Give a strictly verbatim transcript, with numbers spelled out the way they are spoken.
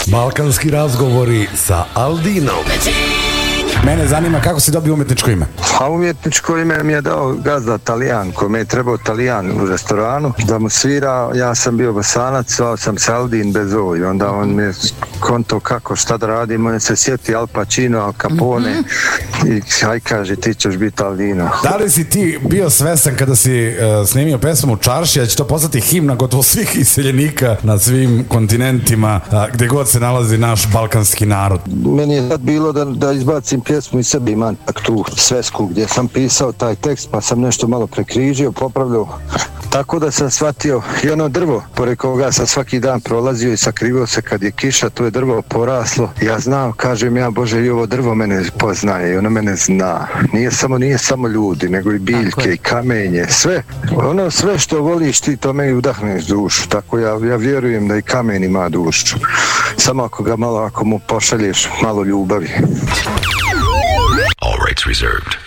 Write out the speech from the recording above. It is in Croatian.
Balkanski razgovori sa Aldinom. Mene zanima kako si dobio umjetničko ime. A umjetničko ime mi je dao gazda Talijan, kome je trebao Talijan u restoranu da mu svira. Ja sam bio Bosanac, zvao sam se Aldin bez O i onda on mi je konto kako, šta da radim, on se sjeti Al Pacino, Al Capone mm-hmm. i aj kaže ti ćeš biti Aldino. Da li si ti bio svestan kada si uh, snimio pesmu Čaršija, da će to postati himna gotovo svih iseljenika na svim kontinentima, uh, gdje god se nalazi naš balkanski narod? Meni je sad bilo da, da izbacim pjesmu i sebi, imam tak tu svesku gdje sam pisao taj tekst, pa sam nešto malo prekrižio, popravljao. Tako da sam shvatio i ono drvo, pored koga sam svaki dan prolazio i sakrivao se kad je kiša, to je drvo poraslo. Ja znam, kažem ja, Bože, i ovo drvo mene poznaje i ono mene zna. Nije samo, nije samo ljudi, nego i biljke i kamenje, sve. Ono sve što voliš ti, to meni udahneš dušu. Tako ja, ja vjerujem da i kamen ima dušu. Samo ako ga malo, ako mu pošalješ malo ljubavi. All rights reserved.